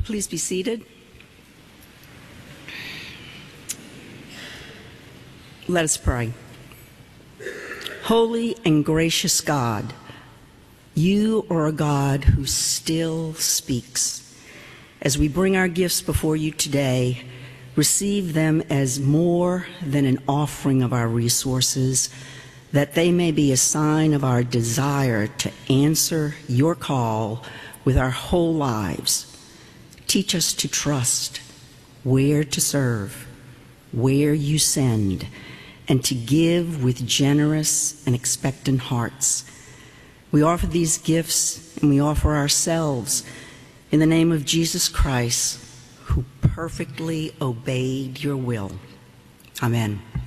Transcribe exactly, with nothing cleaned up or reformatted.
Please be seated. Let us pray. Holy and gracious God, you are a God who still speaks. As we bring our gifts before you today, receive them as more than an offering of our resources, that they may be a sign of our desire to answer your call with our whole lives. Teach us to trust, where to serve, where you send, and to give with generous and expectant hearts. We offer these gifts and we offer ourselves in the name of Jesus Christ, who perfectly obeyed your will. Amen.